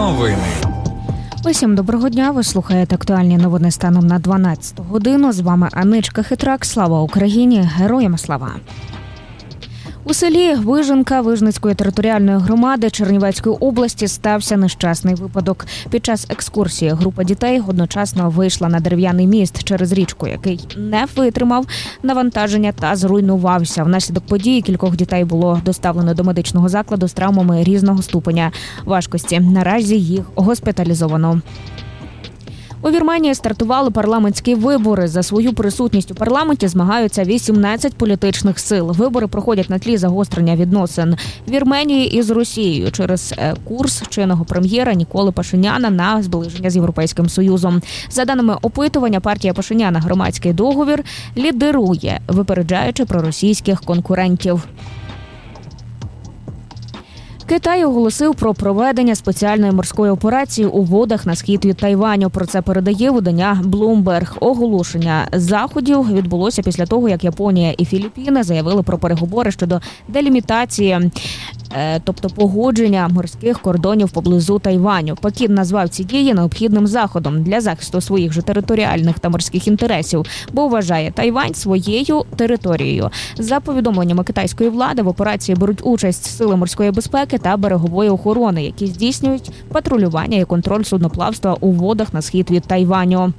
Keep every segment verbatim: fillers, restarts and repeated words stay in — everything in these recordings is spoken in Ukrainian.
Новини. Усім доброго дня, ви слухаєте актуальні новини станом на дванадцяту годину. З вами Аничка Хитрак. Слава Україні! Героям слава! У селі Виженка Вижницької територіальної громади Чернівецької області стався нещасний випадок. Під час екскурсії група дітей одночасно вийшла на дерев'яний міст через річку, який не витримав навантаження та зруйнувався. Внаслідок події кількох дітей було доставлено до медичного закладу з травмами різного ступеня важкості. Наразі їх госпіталізовано. У Вірменії стартували парламентські вибори. За свою присутність у парламенті змагаються вісімнадцять політичних сил. Вибори проходять на тлі загострення відносин Вірменії із Росією через курс чинного прем'єра Ніколи Пашиняна на зближення з Європейським Союзом. За даними опитування, партія Пашиняна «Громадський договір» лідирує, випереджаючи проросійських конкурентів. Китай оголосив про проведення спеціальної морської операції у водах на схід від Тайваню. Про це передає видання Bloomberg. Оголошення заходів відбулося після того, як Японія і Філіппіни заявили про переговори щодо делімітації, тобто погодження морських кордонів поблизу Тайваню. Пекін назвав ці дії необхідним заходом для захисту своїх же територіальних та морських інтересів, бо вважає Тайвань своєю територією. За повідомленнями китайської влади, в операції беруть участь сили морської безпеки та берегової охорони, які здійснюють патрулювання і контроль судноплавства у водах на схід від Тайваню.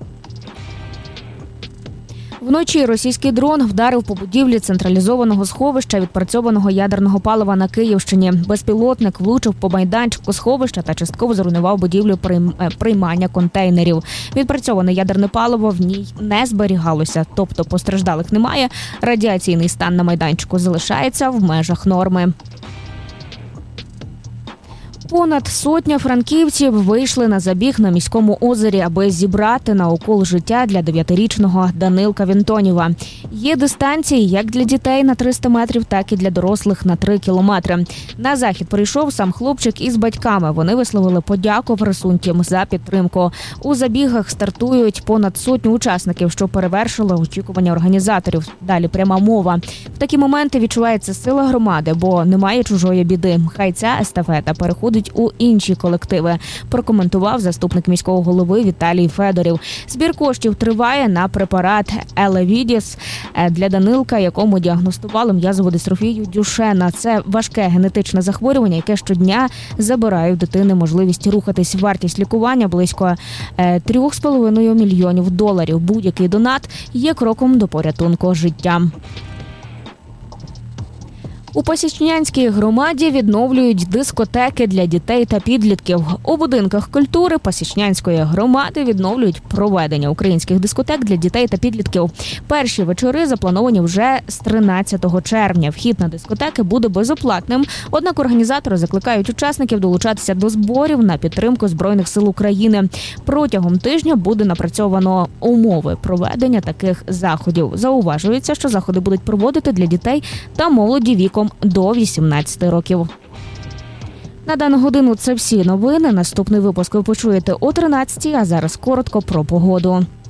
Вночі російський дрон вдарив по будівлі централізованого сховища відпрацьованого ядерного палива на Київщині. Безпілотник влучив по майданчику сховища та частково зруйнував будівлю приймання контейнерів. Відпрацьоване ядерне паливо в ній не зберігалося, тобто постраждалих немає. Радіаційний стан на майданчику залишається в межах норми. Понад сотня франківців вийшли на забіг на міському озері, аби зібрати на укол життя для дев'ятирічного Данилка Вінтоніва. Є дистанції як для дітей на триста метрів, так і для дорослих на три кілометри. На захід прийшов сам хлопчик із батьками. Вони висловили подяку присутнім за підтримку. У забігах стартують понад сотню учасників, що перевершило очікування організаторів. Далі пряма мова. В такі моменти відчувається сила громади, бо немає чужої біди. Хай ця естафета переходить у інші колективи, прокоментував заступник міського голови Віталій Федорів. Збір коштів триває на препарат Елевідіс для Данилка, якому діагностували м'язову дистрофію Дюшена. Це важке генетичне захворювання, яке щодня забирає у дитини можливість рухатись. Вартість лікування близько трьох з половиною мільйонів доларів. Будь-який донат є кроком до порятунку життя. У Пасічнянській громаді відновлюють дискотеки для дітей та підлітків. У будинках культури Пасічнянської громади відновлюють проведення українських дискотек для дітей та підлітків. Перші вечори заплановані вже з тринадцятого червня. Вхід на дискотеки буде безоплатним, однак організатори закликають учасників долучатися до зборів на підтримку Збройних сил України. Протягом тижня буде напрацьовано умови проведення таких заходів. Зауважується, що заходи будуть проводити для дітей та молоді віком до вісімнадцяти років. На дану годину це всі новини. Наступний випуск ви почуєте о тринадцятій, а зараз коротко про погоду.